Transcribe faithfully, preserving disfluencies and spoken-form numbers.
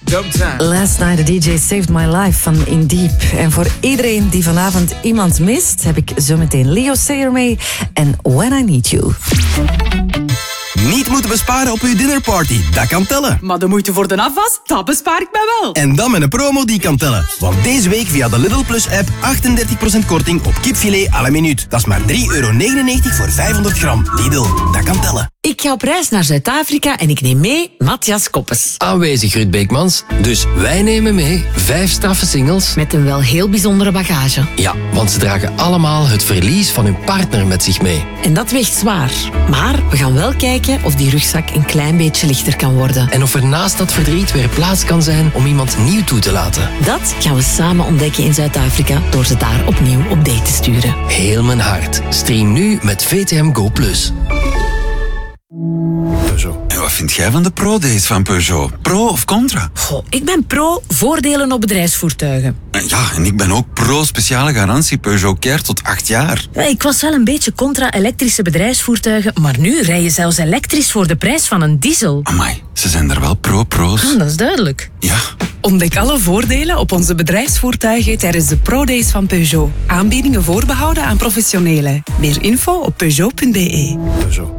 Dub time. Last Night a D J Saved My Life van In Deep. En voor iedereen die vanavond iemand mist, heb ik zometeen Leo Sayer mee en When I Need You. Niet moeten besparen op uw dinnerparty, dat kan tellen. Maar de moeite voor de afwas, dat bespaar ik mij wel. En dan met een promo die kan tellen. Want deze week via de Lidl Plus app achtendertig procent korting op kipfilet à la minuut. Dat is maar drie euro negenennegentig voor vijfhonderd gram. Lidl, dat kan tellen. Ik ga op reis naar Zuid-Afrika en ik neem mee Matthias Koppes. Aanwezig, Ruud Beekmans. Dus wij nemen mee vijf straffe singles. Met een wel heel bijzondere bagage. Ja, want ze dragen allemaal het verlies van hun partner met zich mee. En dat weegt zwaar. Maar we gaan wel kijken of die rugzak een klein beetje lichter kan worden. En of er naast dat verdriet weer plaats kan zijn om iemand nieuw toe te laten. Dat gaan we samen ontdekken in Zuid-Afrika door ze daar opnieuw op date te sturen. Heel mijn hart. Stream nu met V T M Go Plus. Peugeot. En wat vind jij van de Pro-days van Peugeot? Pro of contra? Goh, ik ben pro voordelen op bedrijfsvoertuigen. Ja, en ik ben ook pro speciale garantie Peugeot Care tot acht jaar. Ja, ik was wel een beetje contra elektrische bedrijfsvoertuigen, maar nu rij je zelfs elektrisch voor de prijs van een diesel. Amai, ze zijn er wel pro-pro's. Ah, dat is duidelijk. Ja. Ontdek alle voordelen op onze bedrijfsvoertuigen tijdens de Pro-days van Peugeot. Aanbiedingen voorbehouden aan professionelen. Meer info op peugeot punt be. Peugeot.